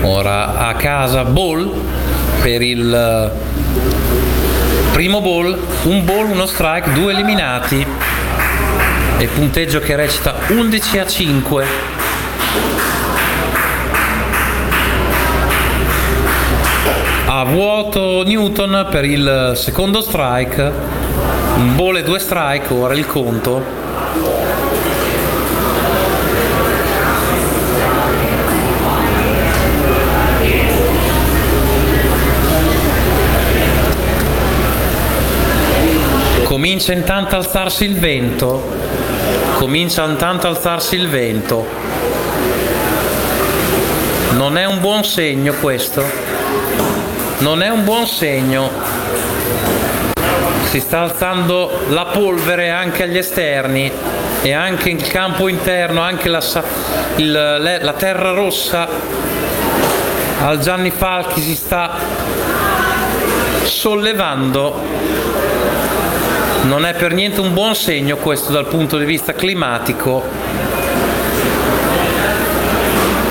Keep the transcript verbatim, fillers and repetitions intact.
Ora a casa ball per il primo ball, un ball, uno strike, due eliminati e punteggio che recita undici a cinque. A vuoto Newton per il secondo strike, un ball e due strike, ora il conto. Comincia intanto a alzarsi il vento, comincia intanto a alzarsi il vento. Non è un buon segno questo, non è un buon segno. Si sta alzando la polvere anche agli esterni e anche il campo interno, anche la, il, la terra rossa al Gianni Falchi si sta sollevando. Non è per niente un buon segno questo dal punto di vista climatico.